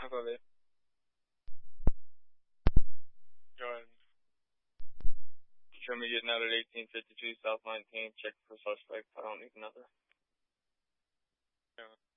How about it? Go ahead. Show me getting out at 1852 South 19, check for suspect. I don't need another. Yeah.